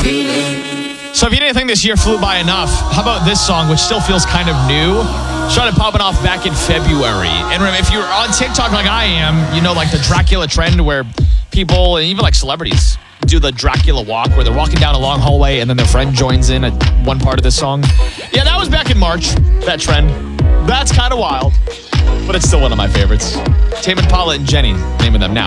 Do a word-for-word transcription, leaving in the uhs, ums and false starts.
So if you didn't think this year flew by enough, how about this song, which still feels kind of new? Started popping off back in February. And remember, if you're on TikTok like I am, you know, like the Dracula trend where people, and even like celebrities, do the Dracula walk where they're walking down a long hallway and then their friend joins in at one part of this song. Yeah, that was back in March, that trend. That's kind of wild, but it's still one of my favorites. Tame Impala and Jenny, naming them now.